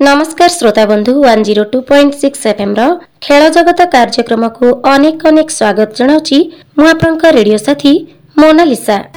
नमस्कार श्रोता बंधु 102.6 एफएम रो खेल जगत कार्यक्रम को अनेक स्वागत जनाऊँगी। मु आपनका रेडियो साथी मोनालिसा।